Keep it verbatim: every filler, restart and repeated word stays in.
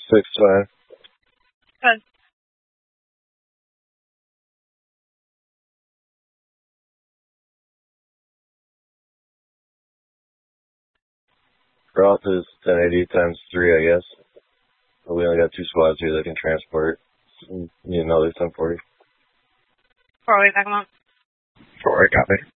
Six five. Good. Roth is ten eighty times three, I guess. But we only got two squads here that can transport. Need another ten forty. Four way back them up. Four, copy.